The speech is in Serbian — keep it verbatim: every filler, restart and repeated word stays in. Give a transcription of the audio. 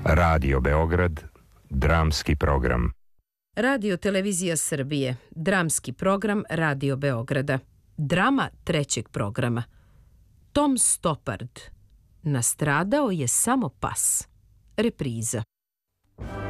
Radio Beograd, dramski program. Radio Televizija Srbije, dramski program Radio Beograda. Drama trećeg programa. Tom Stoppard. Nastradao je samo pas. Repriza.